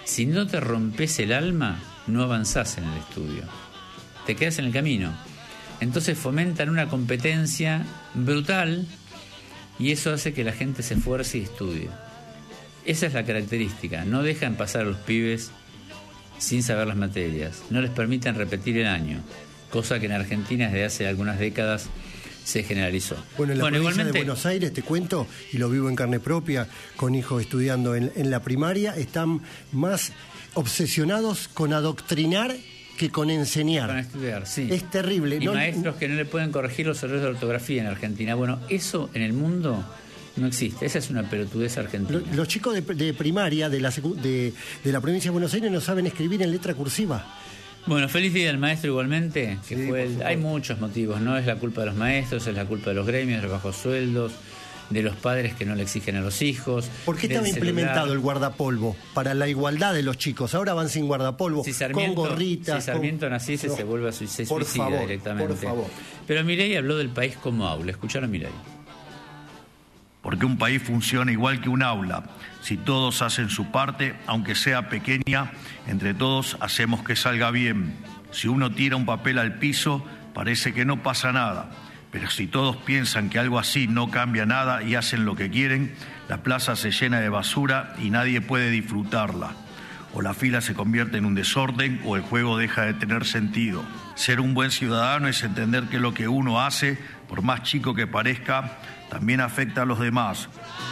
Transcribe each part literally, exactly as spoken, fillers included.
Si no te rompes el alma, no avanzás en el estudio. Te quedas en el camino. Entonces fomentan una competencia brutal y eso hace que la gente se esfuerce y estudie. Esa es la característica. No dejan pasar a los pibes sin saber las materias. No les permiten repetir el año, cosa que en Argentina desde hace algunas décadas se generalizó. Bueno, en la bueno, provincia igualmente... de Buenos Aires, te cuento, y lo vivo en carne propia, con hijos estudiando en, en la primaria, están más obsesionados con adoctrinar que con enseñar. Con estudiar, sí. Es terrible. Y no, maestros que no le pueden corregir los errores de ortografía en Argentina. Bueno, eso en el mundo no existe. Esa es una pelotudez argentina. Los, los chicos de, de primaria de la, de, de la provincia de Buenos Aires no saben escribir en letra cursiva. Bueno, feliz día del maestro igualmente. Que sí, fue el, hay muchos motivos, ¿no? Es la culpa de los maestros, es la culpa de los gremios, de los bajos sueldos, de los padres que no le exigen a los hijos. ¿Por qué estaba implementado el guardapolvo? Para la igualdad de los chicos. Ahora van sin guardapolvo, si Sarmiento, con gorritas. Si Sarmiento con... naciese, no. se vuelve a suicida por favor, directamente. Por favor. Pero Milei habló del país como aula. Escucharon a Milei. Porque un país funciona igual que un aula. Si todos hacen su parte, aunque sea pequeña, entre todos hacemos que salga bien. Si uno tira un papel al piso, parece que no pasa nada. Pero si todos piensan que algo así no cambia nada y hacen lo que quieren, la plaza se llena de basura y nadie puede disfrutarla. O la fila se convierte en un desorden o el juego deja de tener sentido. Ser un buen ciudadano es entender que lo que uno hace, por más chico que parezca, también afecta a los demás.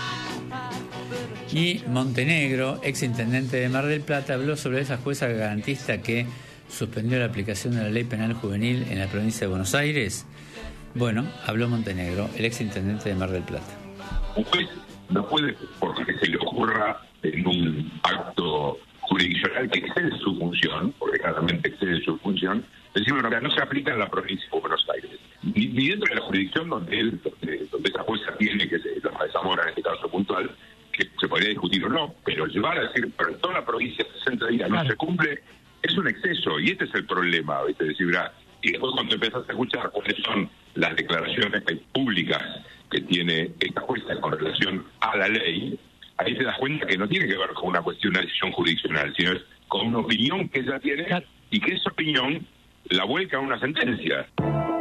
Y Montenegro, ex intendente de Mar del Plata, habló sobre esa jueza garantista que suspendió la aplicación de la ley penal juvenil en la provincia de Buenos Aires. Bueno, habló Montenegro, el ex intendente de Mar del Plata. Un juez no puede, porque se le ocurra en un acto jurisdiccional que excede su función, porque claramente excede su función, decir, bueno, no se aplica en la provincia de Buenos Aires. Ni, ni dentro de la jurisdicción donde él, donde, donde esa jueza tiene, que es la de Zamora en este caso puntual, que se podría discutir o no, pero llevar a decir, pero en toda la provincia sesenta días no se cumple, es un exceso, y este es el problema, ¿viste? Decir, ¿verdad? Y después cuando empezás a escuchar cuáles son las declaraciones públicas que tiene esta jueza con relación a la ley, ahí te das cuenta que no tiene que ver con una cuestión de decisión jurisdiccional, sino es con una opinión que ella tiene y que esa opinión la vuelca a una sentencia.